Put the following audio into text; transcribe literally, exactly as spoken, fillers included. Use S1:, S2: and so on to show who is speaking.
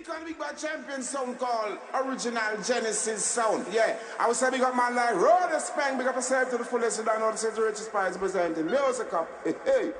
S1: Econ Big Bad Champion sound called Original Genesis Sound. Yeah, I was saying big up man like Rhoda Spang, big up yourself to the fullest, you don't know the richest prize presenting music up. Hey, hey.